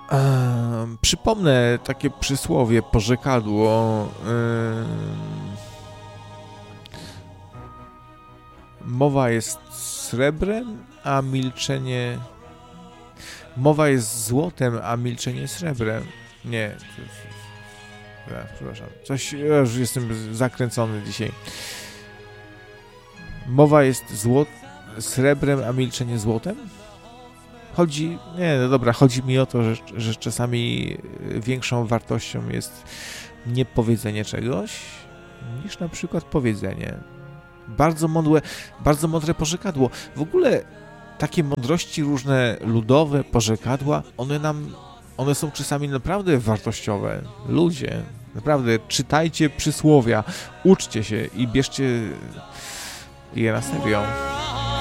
Przypomnę takie przysłowie, porzekadło. Mowa jest srebrem, a milczenie... Mowa jest złotem, a milczenie srebrem. Nie. Przepraszam. Coś... Już jestem zakręcony dzisiaj. Mowa jest srebrem, a milczenie złotem? Chodzi mi o to, że czasami większą wartością jest nie powiedzenie czegoś, niż na przykład powiedzenie. Bardzo mądre porzekadło. W ogóle takie mądrości różne ludowe, porzekadła, one są czasami naprawdę wartościowe. Ludzie, naprawdę, czytajcie przysłowia, uczcie się i bierzcie je na serio.